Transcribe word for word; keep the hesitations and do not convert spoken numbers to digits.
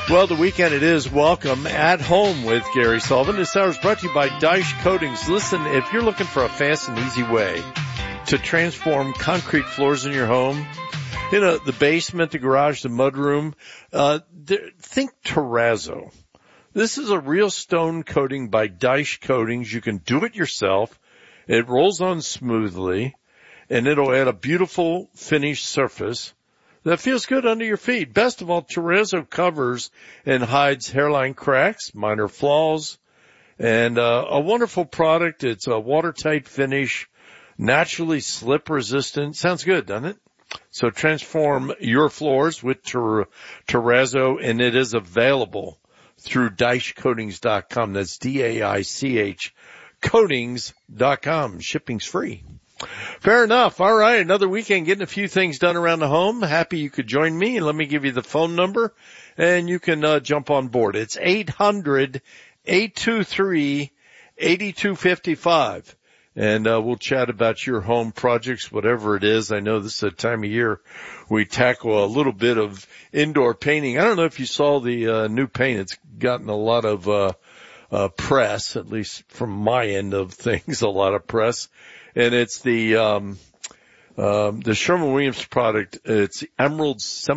Well, the weekend it is. Welcome At Home with Gary Sullivan. This hour is brought to you by Dyche Coatings. Listen, if you're looking for a fast and easy way to transform concrete floors in your home, you know, the basement, the garage, the mudroom, uh, th- think terrazzo. This is a real stone coating by Dyche Coatings. You can do it yourself. It rolls on smoothly, and it'll add a beautiful finished surface that feels good under your feet. Best of all, terrazzo covers and hides hairline cracks, minor flaws, and uh, a wonderful product. It's a watertight finish, naturally slip resistant. Sounds good, doesn't it? So transform your floors with ter- terrazzo, and it is available through dyche coatings dot com. That's D A I C H coatings dot com. Shipping's free. Fair enough. All right. Another weekend getting a few things done around the home. Happy you could join me. And let me give you the phone number and you can uh, jump on board. It's eight hundred, eight two three, eight two five five. And uh, we'll chat about your home projects, whatever it is. I know this is a time of year we tackle a little bit of indoor painting. I don't know if you saw the uh, new paint. It's gotten a lot of uh, uh press, at least from my end of things, a lot of press. And it's the, um, um, the Sherwin-Williams product. It's Emerald Semi